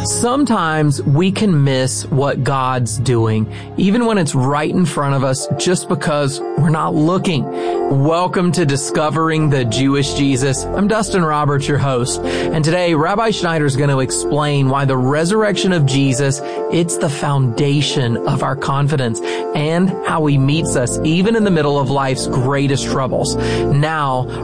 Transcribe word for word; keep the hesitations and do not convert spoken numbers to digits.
Sometimes we can miss what God's doing, even when it's right in front of us, just because we're not looking. Welcome to Discovering the Jewish Jesus. I'm Dustin Roberts, your host. And today, Rabbi Schneider is going to explain why the resurrection of Jesus, it's the foundation of our confidence and how he meets us even in the middle of life's greatest troubles. Now,